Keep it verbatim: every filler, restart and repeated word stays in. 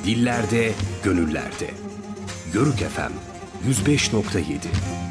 Dillerde, gönüllerde. Yörük F M yüz beş nokta yedi.